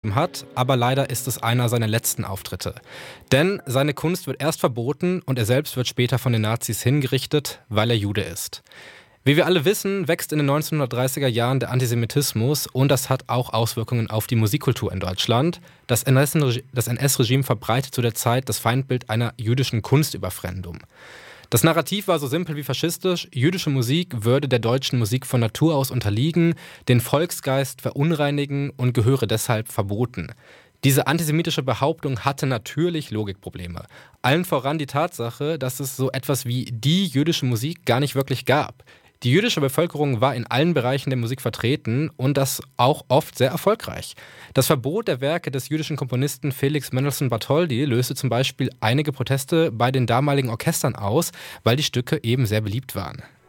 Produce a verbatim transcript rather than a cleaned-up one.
gegeben hat, aber leider ist es einer seiner letzten Auftritte. Denn seine Kunst wird erst verboten und er selbst wird später von den Nazis hingerichtet, weil er Jude ist. Wie wir alle wissen, wächst in den neunzehnhundertdreißiger Jahren der Antisemitismus und das hat auch Auswirkungen auf die Musikkultur in Deutschland. Das N S-Regime verbreitet zu der Zeit das Feindbild einer jüdischen Kunstüberfremdung. Das Narrativ war so simpel wie faschistisch: Jüdische Musik würde der deutschen Musik von Natur aus unterliegen, den Volksgeist verunreinigen und gehöre deshalb verboten. Diese antisemitische Behauptung hatte natürlich Logikprobleme. Allen voran die Tatsache, dass es so etwas wie die jüdische Musik gar nicht wirklich gab. Die jüdische Bevölkerung war in allen Bereichen der Musik vertreten und das auch oft sehr erfolgreich. Das Verbot der Werke des jüdischen Komponisten Felix Mendelssohn Bartholdy löste zum Beispiel einige Proteste bei den damaligen Orchestern aus, weil die Stücke eben sehr beliebt waren.